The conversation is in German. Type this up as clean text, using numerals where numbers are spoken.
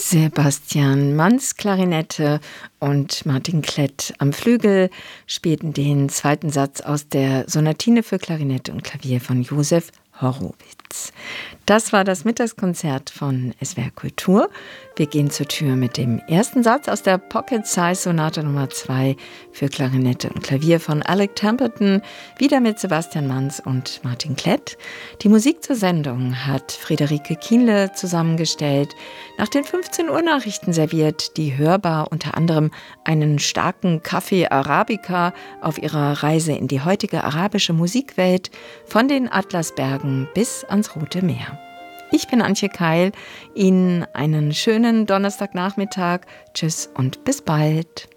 Sebastian Manz Klarinette und Martin Klett am Flügel spielten den zweiten Satz aus der Sonatine für Klarinette und Klavier von Josef Horowitz. Das war das Mittagskonzert von SWR Kultur. Wir gehen zur Tür mit dem ersten Satz aus der Pocket Size Sonate Nummer 2 für Klarinette und Klavier von Alec Templeton, wieder mit Sebastian Manz und Martin Klett. Die Musik zur Sendung hat Friederike Kienle zusammengestellt. Nach den 15 Uhr Nachrichten serviert die Hörbar unter anderem einen starken Kaffee Arabica auf ihrer Reise in die heutige arabische Musikwelt, von den Atlasbergen bis ans Rote Meer. Ich bin Antje Keil. Ihnen einen schönen Donnerstagnachmittag. Tschüss und bis bald.